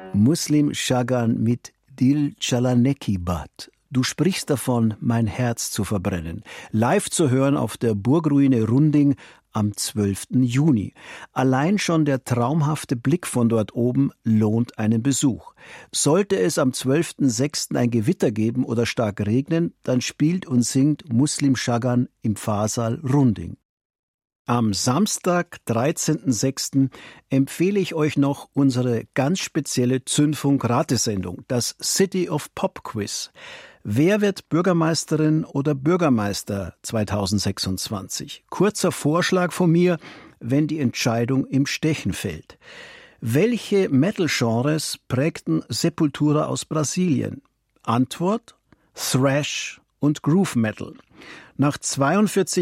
Muslim Shagan mit Dil Chalaneki Bad. Du sprichst davon, mein Herz zu verbrennen. Live zu hören auf der Burgruine Runding am 12. Juni. Allein schon der traumhafte Blick von dort oben lohnt einen Besuch. Sollte es am 12.06. ein Gewitter geben oder stark regnen, dann spielt und singt Muslim Shagan im Pfarrsaal Runding. Am Samstag, 13.06. empfehle ich euch noch unsere ganz spezielle Zündfunk-Ratesendung, das City of Pop Quiz. Wer wird Bürgermeisterin oder Bürgermeister 2026? Kurzer Vorschlag von mir, wenn die Entscheidung im Stechen fällt. Welche Metal-Genres prägten Sepultura aus Brasilien? Antwort: Thrash und Groove Metal. Nach 42